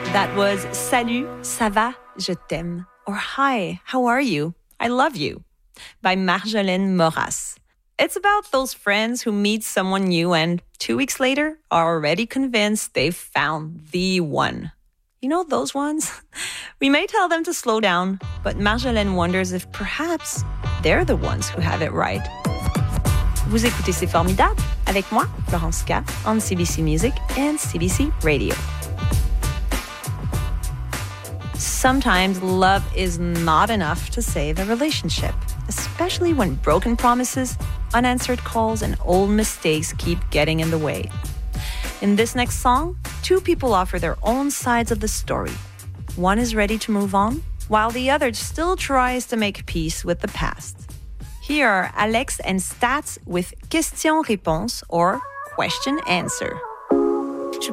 That was Salut, ça va, je t'aime, or Hi, how are you? I love you, by Marjolaine Moras. It's about those friends who meet someone new and 2 weeks later are already convinced they've found the one. You know those ones? We may tell them to slow down, but Marjolaine wonders if perhaps they're the ones who have it right. Vous écoutez C'est Formidable avec moi, Florence K, on CBC Music and CBC Radio. Sometimes love is not enough to save a relationship, especially when broken promises, unanswered calls, and old mistakes keep getting in the way. In this next song, two people offer their own sides of the story. One is ready to move on, while the other still tries to make peace with the past. Here are Alex and Stats with Question-Réponse or Question-Answer.